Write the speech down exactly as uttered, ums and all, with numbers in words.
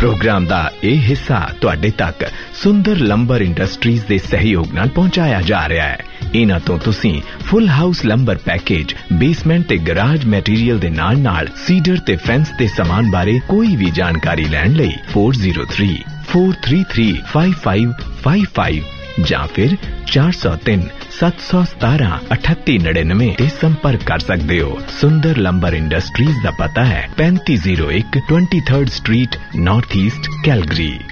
Programme दा ये हिस्सा तुहाडे तक सुंदर लंबर इंडस्ट्रीज दे सहयोग नाल पहुंचाया जा रहा है। इन्हां तो तुसीं full house lumbar package, basement ते गराज मैटीरियल दे नाल नाल सीडर ते फेंस दे सामान बारे कोई भी जानकारी लैण लई four zero three four three three five five five five जां फिर चार सौ तीन सत्त सौ सतारह अठत्ती नड़िनवे ते संपर्क कर सकते हो। सुंदर लंबर इंडस्ट्रीज दा पता है पैंती जीरो एक twenty third street, north east, Calgary.